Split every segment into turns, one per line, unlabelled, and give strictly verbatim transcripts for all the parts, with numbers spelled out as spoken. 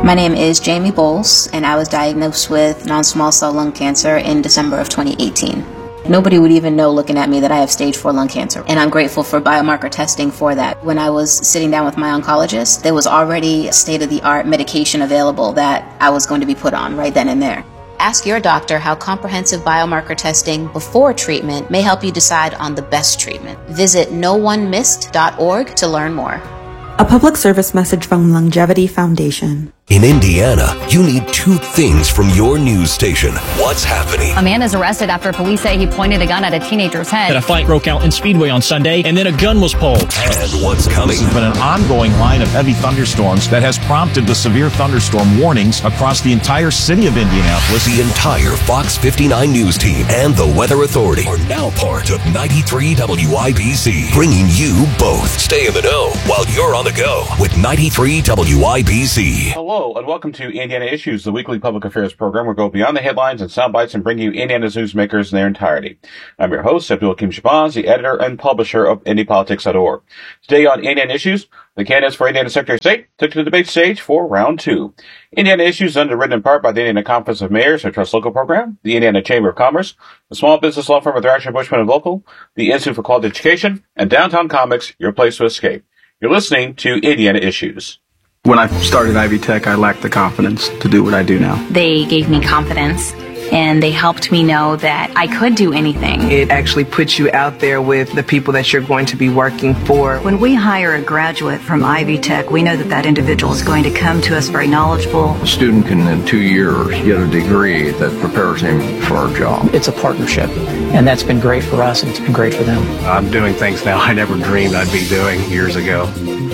My name is Jamie Bowles, and I was diagnosed with non-small cell lung cancer in December of twenty eighteen. Nobody would even know looking at me that I have stage four lung cancer, and I'm grateful for biomarker testing for that. When I was sitting down with my oncologist, there was already state-of-the-art medication available that I was going to be put on right then and there. Ask your doctor how comprehensive biomarker testing before treatment may help you decide on the best treatment. Visit no one missed dot org to learn more.
A public service message from Longevity Foundation.
In Indiana, you need two things from your news station. What's happening?
A man is arrested after police say he pointed a gun at a teenager's head.
And a fight broke out in Speedway on Sunday, and then a gun was pulled.
And what's coming?
This has been an ongoing line of heavy thunderstorms that has prompted the severe thunderstorm warnings across the entire city of Indianapolis.
The entire Fox fifty-nine News team and the Weather Authority are now part of ninety-three W I B C, bringing you both. Stay in the know while you're on the go with ninety-three W I B C.
Hello, and welcome to Indiana Issues, the weekly public affairs program where we go beyond the headlines and sound bites and bring you Indiana's newsmakers in their entirety. I'm your host, Abdul Hakim Shabazz, the editor and publisher of Indy Politics dot org. Today on Indiana Issues, the candidates for Indiana Secretary of State took to the debate stage for round two. Indiana Issues is underwritten in part by the Indiana Conference of Mayors, a Trust Local program, the Indiana Chamber of Commerce, the small business law firm of Thrasher Bushman and Local, the Institute for Quality Education, and Downtown Comics, your place to escape. You're listening to Indiana Issues.
When I started Ivy Tech, I lacked the confidence to do what I do now.
They gave me confidence, and they helped me know that I could do anything.
It actually puts you out there with the people that you're going to be working for.
When we hire a graduate from Ivy Tech, we know that that individual is going to come to us very knowledgeable.
A student can, in two years, get a degree that prepares him for a job.
It's a partnership, and that's been great for us, and it's been great for them.
I'm doing things now I never dreamed I'd be doing years ago.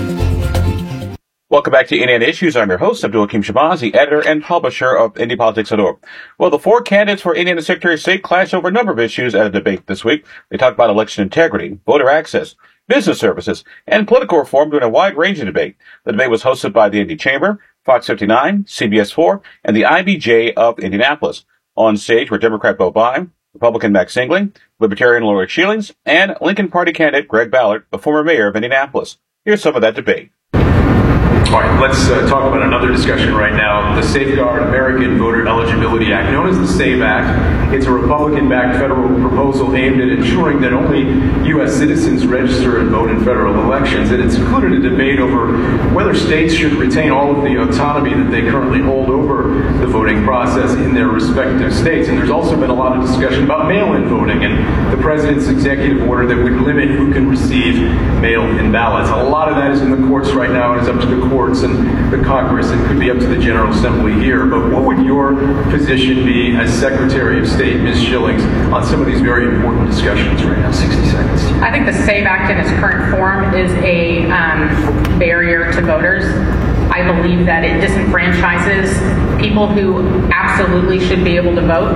Welcome back to Indiana Issues. I'm your host, Abdul Hakim Shabazz, the editor and publisher of Indy Politics dot org. Well, the four candidates for Indiana Secretary of State clashed over a number of issues at a debate this week. They talked about election integrity, voter access, business services, and political reform during a wide-ranging debate. The debate was hosted by the Indy Chamber, Fox fifty-nine, C B S four, and the I B J of Indianapolis. On stage were Democrat Bo Bai, Republican Max Singling, Libertarian Lori Sheilings, and Lincoln Party candidate Greg Ballard, the former mayor of Indianapolis. Here's some of that debate.
All right, let's uh, talk about another discussion right now. The Safeguard American Voter Eligibility Act, known as the SAVE Act. It's a Republican-backed federal proposal aimed at ensuring that only U S citizens register and vote in federal elections. And it's included a debate over whether states should retain all of the autonomy that they currently hold over the voting process in their respective states. And there's also been a lot of discussion about mail-in voting and the president's executive order that would limit who can receive mail-in ballots. A lot of that is in the courts right now and is up to the courts and the Congress, and could be up to the General Assembly here. But what would your position be as Secretary of State, Miz Sheilings, on some of these very important discussions right now? sixty seconds.
I think the SAVE Act in its current form is a um, barrier to voters. I believe that it disenfranchises people who absolutely should be able to vote.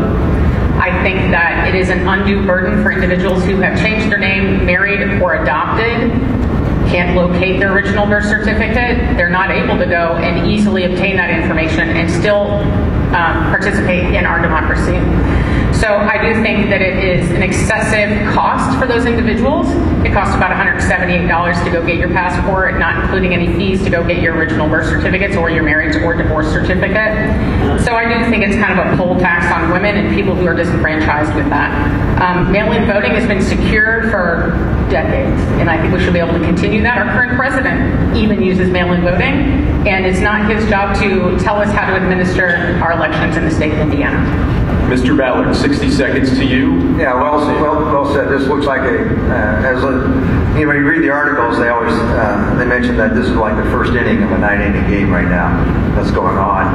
I think that it is an undue burden for individuals who have changed their name, married, or adopted, can't locate their original birth certificate. They're not able to go and easily obtain that information and still um, participate in our democracy. So I do think that it is an excessive cost for those individuals. It costs about one hundred seventy-eight dollars to go get your passport, not including any fees to go get your original birth certificates or your marriage or divorce certificate. So I do think it's kind of a poll tax on women and people who are disenfranchised with that. Um, mail-in voting has been secured for decades, and I think we should be able to continue that. Our current president even uses mail-in voting, and it's not his job to tell us how to administer our elections in the state of Indiana.
Mister Ballard, sixty seconds to you.
Yeah, well, well, well said. This looks like a, uh, as a, you know, when you read the articles, they always, uh, they mention that this is like the first inning of a nine-inning game right now that's going on.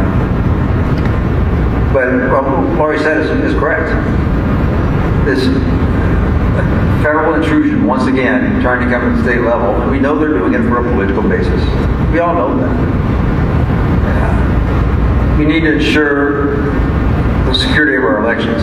Um, but what Lori said is, is correct. This federal intrusion, once again, trying to come at the state level, and we know they're doing it for a political basis. We all know that. Uh, we need to ensure the security of our elections.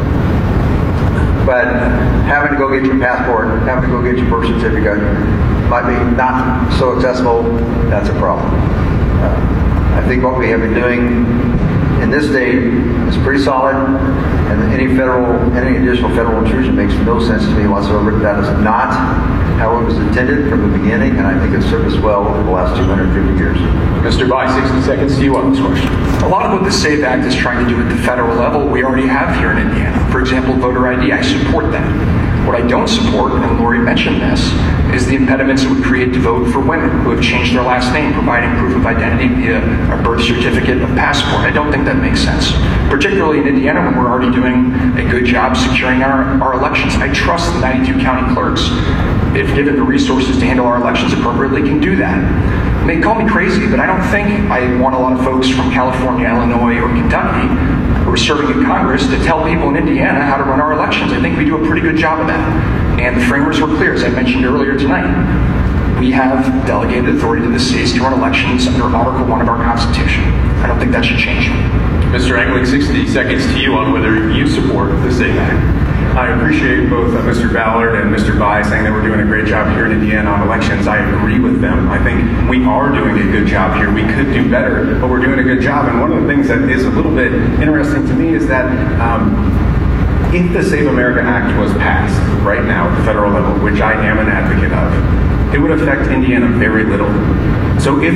But having to go get your passport, having to go get your birth certificate might be not so accessible. That's a problem. Uh, I think what we have been doing in this state is pretty solid, and any federal, any additional federal intrusion makes no sense to me whatsoever. That is not how it was intended from the beginning, and I think it's served us well over the last two hundred fifty years.
Mister Bai, sixty seconds to you on this question.
A lot of what the SAVE Act is trying to do at the federal level, we already have here in Indiana. For example, voter I D, I support that. What I don't support, and Lori mentioned this, is the impediments it would create to vote for women who have changed their last name, providing proof of identity via a birth certificate or passport. I don't think that makes sense. Particularly in Indiana, when we're already doing a good job securing our, our elections. I trust the ninety-two county clerks, if given the resources to handle our elections appropriately, can do that. They call me crazy, but I don't think I want a lot of folks from California, Illinois, or Kentucky who are serving in Congress to tell people in Indiana how to run our elections. I think we do a pretty good job of that. And the framers were clear, as I mentioned earlier tonight. We have delegated authority to the states to run elections under Article one of our Constitution. I don't think that should change.
Mister Engling, sixty seconds to you on whether you support the SAVE Act.
I appreciate both uh, Mister Ballard and Mister Bai saying that we're doing a great job here in Indiana on elections. I agree with them. I think we are doing a good job here. We could do better, but we're doing a good job. And one of the things that is a little bit interesting to me is that um, if the Save America Act was passed right now at the federal level, which I am an advocate of, it would affect Indiana very little. So if